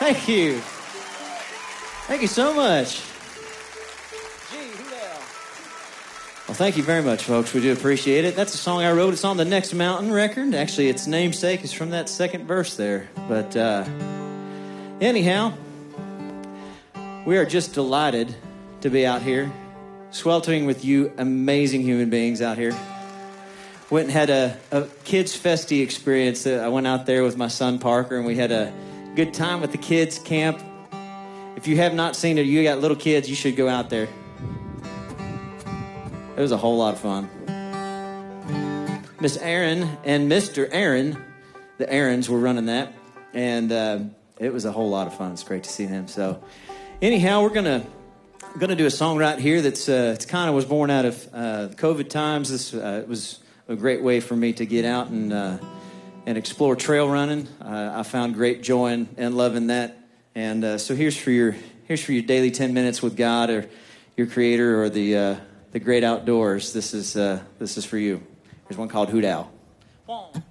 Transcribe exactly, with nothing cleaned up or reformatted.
Thank you. Thank you so much. Well, thank you very much, folks. We do appreciate it. That's a song I wrote. It's on the Next Mountain record. Actually, its namesake is from that second verse there. But uh, anyhow, we are just delighted to be out here, sweltering with you amazing human beings out here. Went and had a, a kids' festy experience. I went out there with my son Parker, and we had a good time with the kids' camp. If you have not seen it, you got little kids, you should go out there. It was a whole lot of fun. Miss Aaron and Mister Aaron, the Aarons were running that, and uh, it was a whole lot of fun. It's great to see them. So, anyhow, we're gonna gonna do a song right here that's uh, it's kind of was born out of uh, COVID times. This uh, it was a great way for me to get out and uh, and explore trail running. Uh, I found great joy in, in loving that, and uh, so here's for your here's for your daily ten minutes with God or your Creator or the uh, the great outdoors. This is uh, this is for you. Here's one called Hoot Owl. One.